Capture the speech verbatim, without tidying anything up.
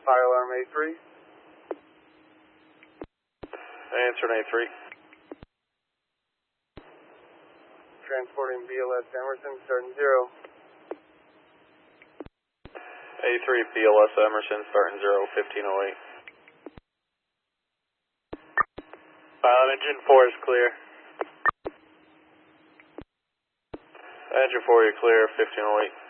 Fire alarm A three. Answer A three. Transporting B L S Emerson, starting zero. A three B L S Emerson, starting zero, fifteen oh eight. Um, engine four is clear. Engine four, you're clear, fifteen oh eight.